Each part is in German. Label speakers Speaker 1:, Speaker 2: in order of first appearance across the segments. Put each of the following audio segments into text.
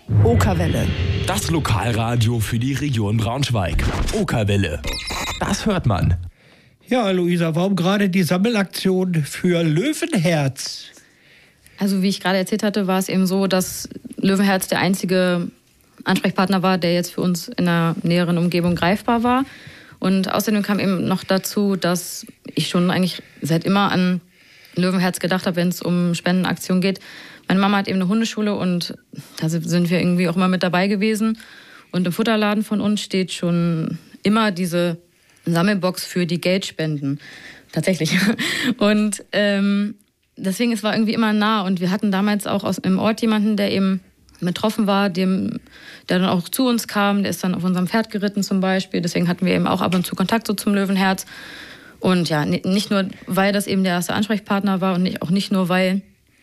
Speaker 1: Okerwelle.
Speaker 2: Das Lokalradio für die Region Braunschweig. Okerwelle. Das hört man.
Speaker 3: Ja, Luisa, warum gerade die Sammelaktion für Löwenherz?
Speaker 4: Also wie ich gerade erzählt hatte, war es eben so, dass Löwenherz der einzige Ansprechpartner war, der jetzt für uns in der näheren Umgebung greifbar war. Und außerdem kam eben noch dazu, dass ich schon eigentlich seit immer an Löwenherz gedacht habe, wenn es um Spendenaktionen geht. Meine Mama hat eben eine Hundeschule und da sind wir irgendwie auch immer mit dabei gewesen. Und im Futterladen von uns steht schon immer diese Sammelbox für die Geldspenden. Tatsächlich. Und deswegen, es war irgendwie immer nah. Und wir hatten damals auch im Ort jemanden, der eben betroffen war, der dann auch zu uns kam. Der ist dann auf unserem Pferd geritten zum Beispiel. Deswegen hatten wir eben auch ab und zu Kontakt so zum Löwenherz. Und ja, nicht nur, weil das eben der erste Ansprechpartner war und auch nicht nur, weil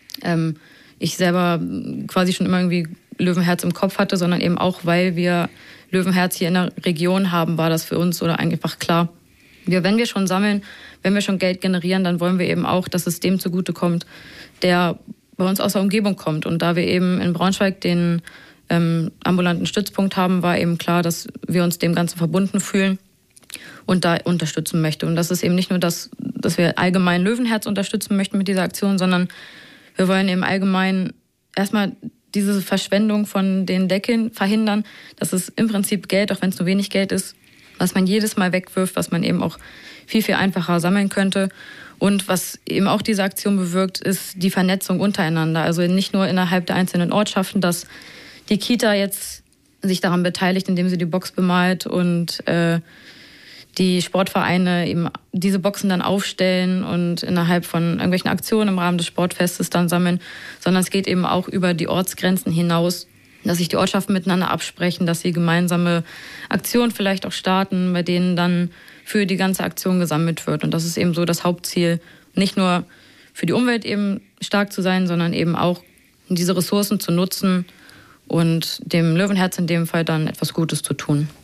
Speaker 4: ich selber quasi schon immer irgendwie Löwenherz im Kopf hatte, sondern eben auch, weil wir Löwenherz hier in der Region haben, war das für uns oder einfach klar. Wenn wir schon sammeln, wenn wir schon Geld generieren, dann wollen wir eben auch, dass es dem zugutekommt, der bei uns aus der Umgebung kommt. Und da wir eben in Braunschweig den ambulanten Stützpunkt haben, war eben klar, dass wir uns dem Ganzen verbunden fühlen und da unterstützen möchten. Und das ist eben nicht nur das, dass wir allgemein Löwenherz unterstützen möchten mit dieser Aktion, sondern wir wollen eben allgemein erstmal diese Verschwendung von den Deckeln verhindern. Das ist im Prinzip Geld, auch wenn es nur wenig Geld ist, was man jedes Mal wegwirft, was man eben auch viel, viel einfacher sammeln könnte. Und was eben auch diese Aktion bewirkt, ist die Vernetzung untereinander. Also nicht nur innerhalb der einzelnen Ortschaften, dass die Kita jetzt sich daran beteiligt, indem sie die Box bemalt und die Sportvereine eben diese Boxen dann aufstellen und innerhalb von irgendwelchen Aktionen im Rahmen des Sportfestes dann sammeln, sondern es geht eben auch über die Ortsgrenzen hinaus, dass sich die Ortschaften miteinander absprechen, dass sie gemeinsame Aktionen vielleicht auch starten, bei denen dann für die ganze Aktion gesammelt wird. Und das ist eben so das Hauptziel, nicht nur für die Umwelt eben stark zu sein, sondern eben auch diese Ressourcen zu nutzen und dem Löwenherz in dem Fall dann etwas Gutes zu tun.